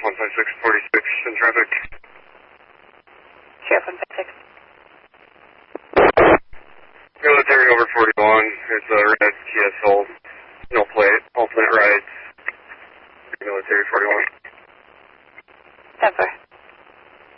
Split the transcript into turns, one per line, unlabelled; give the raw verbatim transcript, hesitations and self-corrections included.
one five six forty-six in traffic.
Sheriff one five six.
Military over forty-one. It's a red T S L. No plate. Alternate rides. Military forty-one.
ten four.